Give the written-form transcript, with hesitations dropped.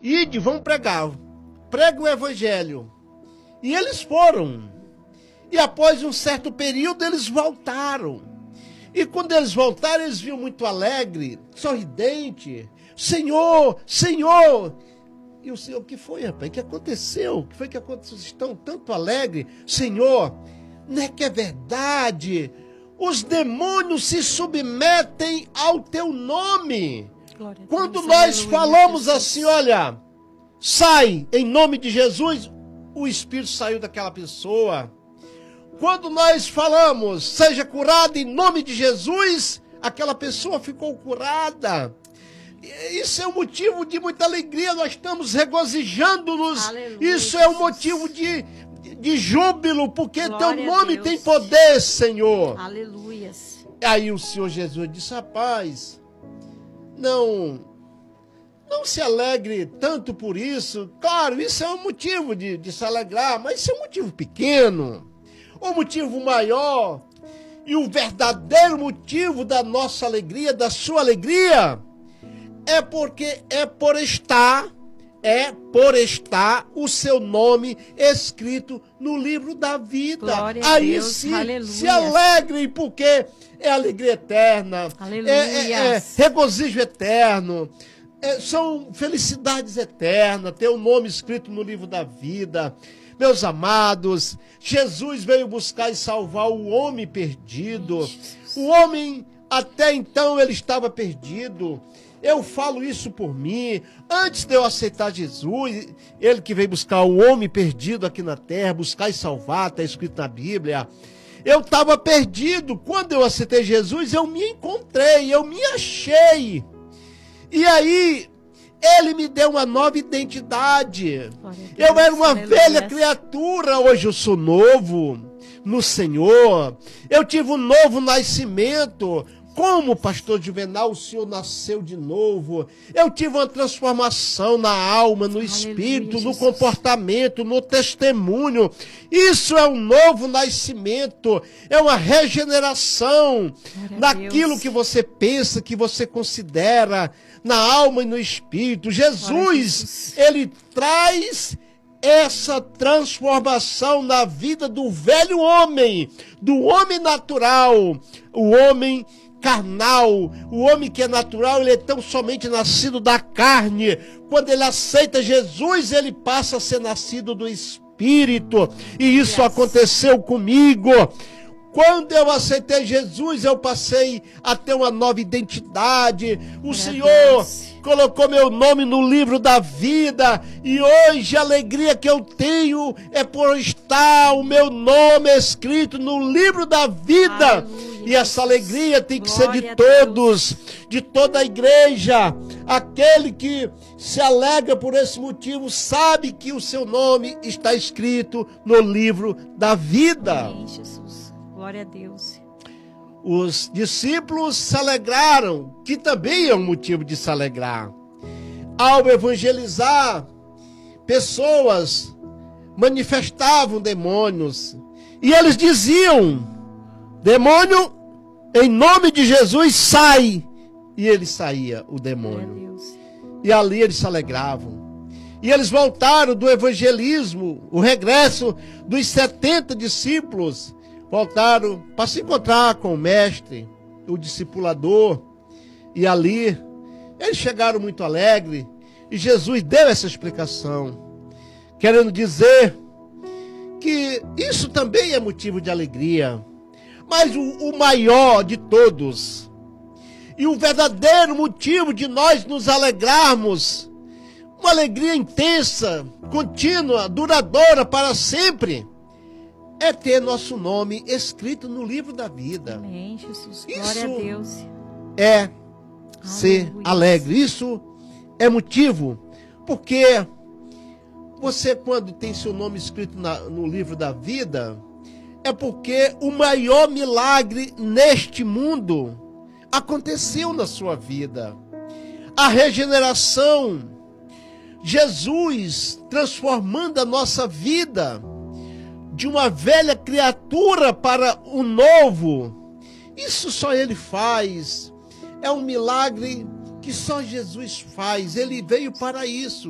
ide, vamos pregar, prega o evangelho. E eles foram. E após um certo período, eles voltaram. E quando eles voltaram, eles viam muito alegre, sorridente. Senhor, Senhor. E o Senhor, o que foi, rapaz? O que aconteceu? O que foi que aconteceu? Vocês estão tanto alegres? Senhor, não é que é verdade? Os demônios se submetem ao teu nome. Quando nós falamos assim, olha, sai em nome de Jesus, o Espírito saiu daquela pessoa. Quando nós falamos, seja curado em nome de Jesus, aquela pessoa ficou curada. Isso é um motivo de muita alegria, nós estamos regozijando-nos. Aleluia, isso é um motivo de júbilo, porque glória teu nome a Deus. tem poder, Senhor. Aleluias. Aí o Senhor Jesus disse, rapaz, não se alegre tanto por isso. Claro, isso é um motivo de se alegrar, mas isso é um motivo pequeno. O motivo maior e o verdadeiro motivo da nossa alegria, da sua alegria, é porque é por estar o seu nome escrito no livro da vida. Glória a Aí Deus, sim, aleluia. se alegrem, porque é alegria eterna, é regozijo eterno, são felicidades eternas, ter o nome escrito no livro da vida. Meus amados, Jesus veio buscar e salvar o homem perdido. O homem, até então, ele estava perdido. Eu falo isso por mim. Antes de eu aceitar Jesus, ele que veio buscar o homem perdido aqui na terra, buscar e salvar, está escrito na Bíblia. Eu estava perdido. Quando eu aceitei Jesus, eu me encontrei, eu me achei. E aí, ele me deu uma nova identidade. Eu era uma velha criatura, hoje eu sou novo no Senhor. Eu tive um novo nascimento. Como, pastor Juvenal, o senhor nasceu de novo. Eu tive uma transformação na alma, no espírito, no comportamento, no testemunho. Isso é um novo nascimento, é uma regeneração naquilo que você pensa, que você considera, na alma e no espírito. Jesus, ele traz essa transformação na vida do velho homem, do homem natural, o homem carnal, o homem que é natural, ele é tão somente nascido da carne. Quando ele aceita Jesus, ele passa a ser nascido do Espírito, e isso aconteceu comigo. Quando eu aceitei Jesus, eu passei a ter uma nova identidade. O Senhor colocou meu nome no livro da vida, e hoje a alegria que eu tenho é por estar o meu nome escrito no livro da vida. Aleluia. E essa alegria tem que ser de todos, de toda a igreja. Aquele que se alegra por esse motivo sabe que o seu nome está escrito no livro da vida. Amém, Jesus. Glória a Deus. Os discípulos se alegraram, que também é um motivo de se alegrar. Ao evangelizar, pessoas manifestavam demônios. E eles diziam, demônio, em nome de Jesus, sai. E ele saía, o demônio. E ali eles se alegravam. E eles voltaram do evangelismo, o regresso dos 70 discípulos. Voltaram para se encontrar com o mestre, o discipulador. E ali, eles chegaram muito alegres. E Jesus deu essa explicação, querendo dizer que isso também é motivo de alegria. Mas o maior de todos, e o verdadeiro motivo de nós nos alegrarmos, uma alegria intensa, contínua, duradoura para sempre, é ter nosso nome escrito no livro da vida. Amém, Jesus. Glória a Deus. É ser alegre. Isso é motivo, porque você, quando tem seu nome escrito no livro da vida, é porque o maior milagre neste mundo aconteceu na sua vida. A regeneração, Jesus transformando a nossa vida de uma velha criatura para o novo. Isso só Ele faz. É um milagre que só Jesus faz. Ele veio para isso.